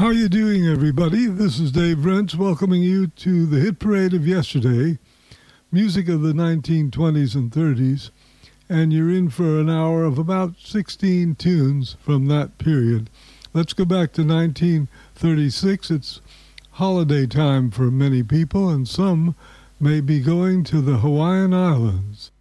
How you doing, everybody? This is Dave Rentz welcoming you to the hit parade of yesterday, music of the 1920s and 30s, and you're in for an hour of about 16 tunes from that period. Let's go back to 1936. It's holiday time for many people, and some may be going to the Hawaiian Islands.